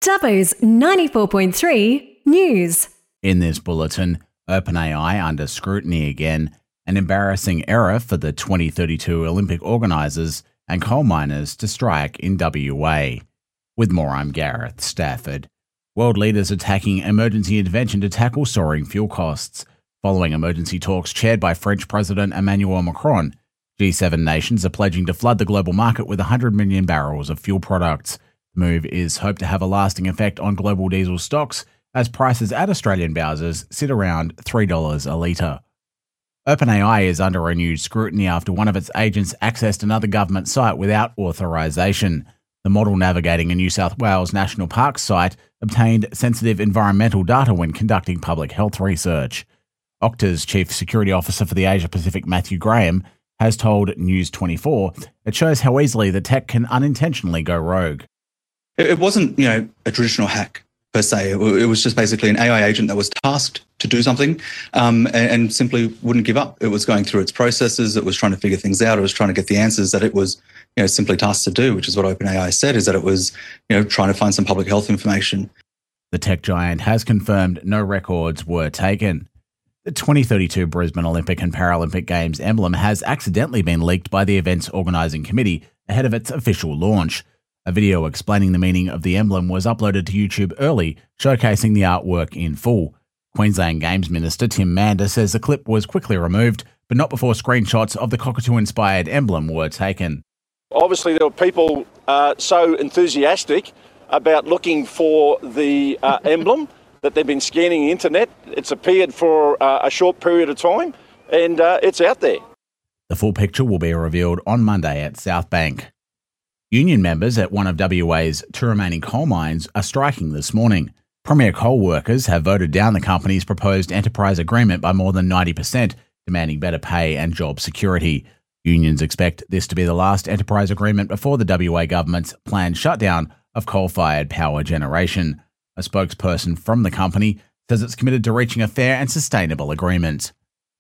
Dubbo's 94.3 News. In this bulletin, OpenAI under scrutiny again, an embarrassing error for the 2032 Olympic organisers, and coal miners to strike in WA. With more, I'm Gareth Stafford. World leaders attacking emergency intervention to tackle soaring fuel costs. Following emergency talks chaired by French President Emmanuel Macron, G7 nations are pledging to flood the global market with 100 million barrels of fuel products. The move is hoped to have a lasting effect on global diesel stocks, as prices at Australian bowsers sit around $3 a litre. OpenAI is under renewed scrutiny after one of its agents accessed another government site without authorisation. The model navigating a New South Wales National Parks site obtained sensitive environmental data when conducting public health research. Okta's Chief Security Officer for the Asia Pacific, Matthew Graham, has told News 24 it shows how easily the tech can unintentionally go rogue. It wasn't, a traditional hack per se. It was just basically an AI agent that was tasked to do something and simply wouldn't give up. It was going through its processes. It was trying to figure things out. It was trying to get the answers that it was, simply tasked to do, which is what OpenAI said, is that it was, trying to find some public health information. The tech giant has confirmed no records were taken. The 2032 Brisbane Olympic and Paralympic Games emblem has accidentally been leaked by the event's organising committee ahead of its official launch. A video explaining the meaning of the emblem was uploaded to YouTube early, showcasing the artwork in full. Queensland Games Minister Tim Mander says the clip was quickly removed, but not before screenshots of the cockatoo-inspired emblem were taken. Obviously, there were people so enthusiastic about looking for the emblem that they've been scanning the internet. It's appeared for a short period of time, and it's out there. The full picture will be revealed on Monday at Southbank. Union members at one of WA's two remaining coal mines are striking this morning. Premier Coal workers have voted down the company's proposed enterprise agreement by more than 90%, demanding better pay and job security. Unions expect this to be the last enterprise agreement before the WA government's planned shutdown of coal-fired power generation. A spokesperson from the company says it's committed to reaching a fair and sustainable agreement.